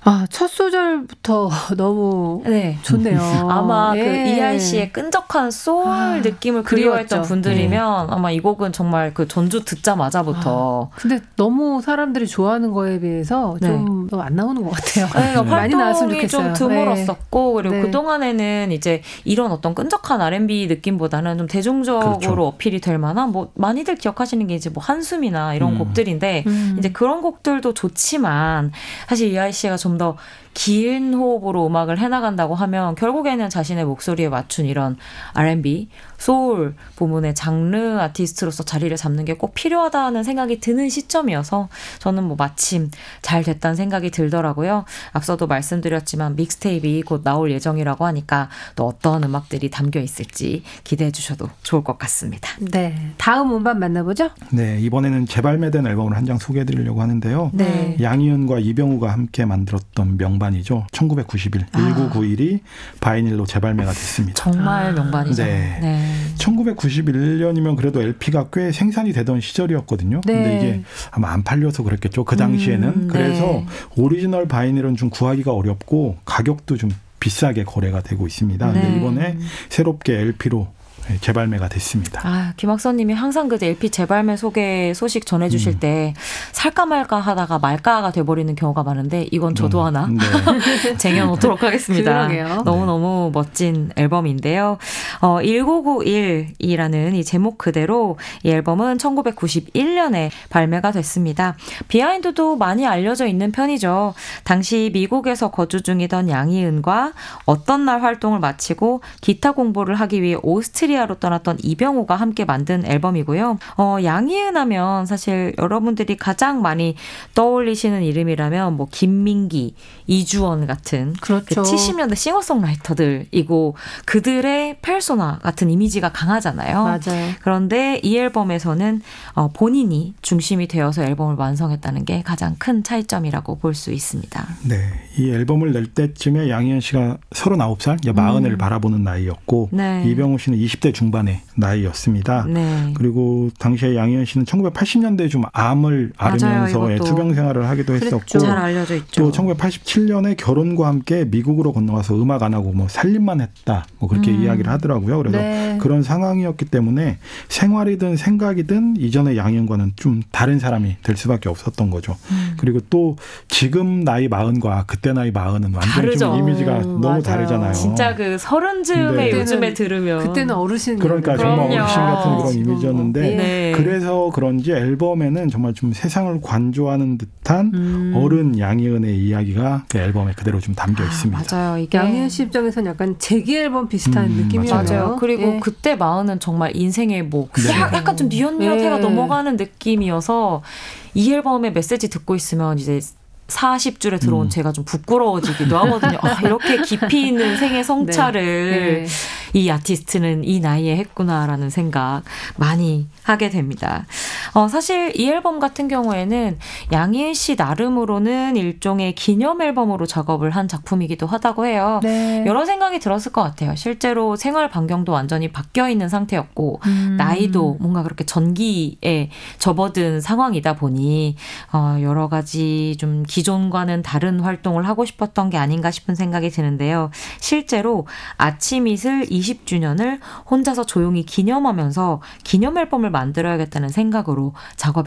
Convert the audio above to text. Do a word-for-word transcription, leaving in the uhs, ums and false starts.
아, 첫 소절부터 너무 네. 좋네요. 아마 예. 그 이하이 씨의 끈적한 소울 아, 느낌을 그리워했던 그리웠죠. 분들이면 네. 아마 이 곡은 정말 그 전주 듣자마자부터. 아, 근데 너무 사람들이 좋아하는 거에 비해서 네. 좀 안 나오는 것 같아요. 네, 그러니까 많이 나왔으면 활동이 좋겠어요. 좀 드물었었고 그리고 네. 그동안에는 이제 이런 어떤 끈적한 알앤비 느낌보다는 좀 대중적으로 그렇죠. 어필이 될 만한 뭐 많이들 기억하시는 게 이제 뭐 한숨이나 이런 음. 곡들인데 음. 이제 그런 곡들도 좋지만 사실 이하이 씨가 좀 더 긴 호흡으로 음악을 해나간다고 하면 결국에는 자신의 목소리에 맞춘 이런 알앤비, 소울 부문의 장르 아티스트로서 자리를 잡는 게 꼭 필요하다는 생각이 드는 시점이어서 저는 뭐 마침 잘 됐다는 생각이 들더라고요. 앞서도 말씀드렸지만 믹스테이프가 곧 나올 예정이라고 하니까 또 어떤 음악들이 담겨 있을지 기대해 주셔도 좋을 것 같습니다. 네, 다음 음반 만나보죠. 네, 이번에는 재발매된 앨범을 한 장 소개해드리려고 하는데요. 네. 양희은과 이병우가 함께 만들었던 명반이죠. 천구백구십일, 아. 천구백구십일이 바이닐로 재발매가 됐습니다. 정말 명반이죠. 네. 네. 천구백구십일 년이면 그래도 엘피가 꽤 생산이 되던 시절이었거든요. 네. 근데 이게 아마 안 팔려서 그랬겠죠. 그 당시에는. 음, 그래서 네. 오리지널 바이닐은 좀 구하기가 어렵고 가격도 좀 비싸게 거래가 되고 있습니다. 네. 근데 이번에 새롭게 엘피로 재발매가 됐습니다. 아, 김학선님이 항상 그 엘피 재발매 소개 소식 전해주실 음. 때 살까 말까 하다가 말까가 돼버리는 경우가 많은데 이건 저도 음, 하나 네. 쟁여놓도록 하겠습니다. 그러게요. 너무너무 멋진 앨범인데요. 어, 천구백구십일이라는 이 제목 그대로 이 앨범은 천구백구십일 년에 발매가 됐습니다. 비하인드도 많이 알려져 있는 편이죠. 당시 미국에서 거주 중이던 양희은과 어떤 날 활동을 마치고 기타 공부를 하기 위해 오스트리아 로 떠났던 이병우가 함께 만든 앨범이고요. 어, 양희은 하면 사실 여러분들이 가장 많이 떠올리시는 이름이라면 뭐 김민기, 이주원 같은 그렇죠. 그 칠십 년대 싱어송라이터들이고 그들의 페르소나 같은 이미지가 강하잖아요. 맞아요. 그런데 이 앨범에서는 어, 본인이 중심이 되어서 앨범을 완성했다는 게 가장 큰 차이점이라고 볼 수 있습니다. 네, 이 앨범을 낼 때쯤에 양희은 씨가 서른아홉 살, 이제 마흔을 음. 바라보는 나이였고 네. 이병우 씨는 이십 대 중반의 나이였습니다. 네. 그리고 당시에 양희은 씨는 천구백팔십 년대에 좀 암을 앓으면서 맞아요, 투병 생활을 하기도 했었고 잘 알려져 있죠. 또 천구백팔십칠 년에 결혼과 함께 미국으로 건너가서 음악 안 하고 뭐 살림만 했다 뭐 그렇게 음. 이야기를 하더라고요. 그래서 네. 그런 상황이었기 때문에 생활이든 생각이든 이전의 양희은과는 좀 다른 사람이 될 수밖에 없었던 거죠. 음. 그리고 또 지금 나이 마흔과 그때 나이 마흔은 완전히 다르죠. 좀 이미지가 음, 너무 맞아요. 다르잖아요. 진짜 그 서른쯤에 네. 요즘에 들으면 그때는 어르신 그러니까 정말 그럼요. 어르신 같은 그런 지금 이미지였는데 뭐. 예. 네. 그래서 그런지 앨범에는 정말 좀 세상을 관조하는 듯한 음. 어른 양희은의 이야기가 그 앨범에 그대로 좀 담겨 있습니다. 맞아요. 이게 양희은 씨 입장에서는 약간 재기 앨범 비슷한 음, 느낌이에요. 맞아요. 그리고 예. 그때 마흔은 정말 인생의 뭐 네. 약간 좀 뉘엿뉘엿 해가 네. 넘어가는 느낌이어서 이 앨범의 메시지 듣고 있으면 이제 사십 줄에 들어온 음. 제가 좀 부끄러워지기도 하거든요. 아, 이렇게 깊이 있는 생애 성찰을 네. 이 아티스트는 이 나이에 했구나라는 생각 많이 하게 됩니다. 어, 사실 이 앨범 같은 경우에는 양희은 씨 나름으로는 일종의 기념 앨범으로 작업을 한 작품이기도 하다고 해요. 네. 여러 생각이 들었을 것 같아요. 실제로 생활 반경도 완전히 바뀌어 있는 상태였고 음. 나이도 뭔가 그렇게 전기에 접어든 상황이다 보니 어, 여러 가지 좀 기존과는 다른 활동을 하고 싶었던 게 아닌가 싶은 생각이 드는데요. 실제로 아침이슬 이십 주년을 혼자서 조용히 기념하면서 기념 앨범을 만들어야겠다는 생각으로 작업에